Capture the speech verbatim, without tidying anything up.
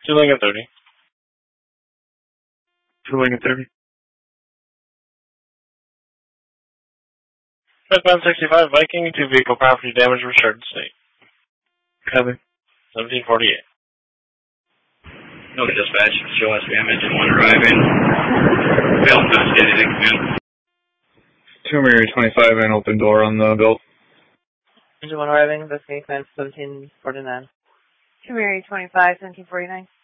Two Lincoln thirty. Two Lincoln thirty. Westbound sixty-five Viking, two vehicle property damage, Richard State. Copy. seventeen forty-eight. No dispatch, show us damage and one arriving. Failed to state anything, man. Two Mary twenty-five and open door on the bill. Engine one arriving, investigation seventeen forty-nine. Two Mary twenty-five, seventeen forty-nine.